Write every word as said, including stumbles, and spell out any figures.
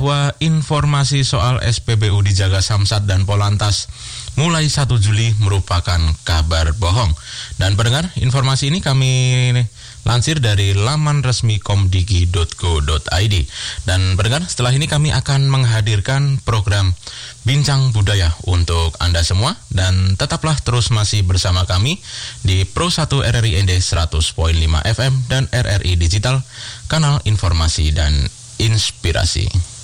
bahwa informasi soal S P B U dijaga Samsat dan Polantas mulai satu Juli merupakan kabar bohong. Dan pendengar, informasi ini kami lansir dari laman resmi komdigi dot go dot i d. Dan pendengar, setelah ini kami akan menghadirkan program Bincang Budaya untuk Anda semua. Dan tetaplah terus masih bersama kami di Pro satu R R I N D seratus koma lima F M dan R R I Digital, kanal informasi dan inspirasi.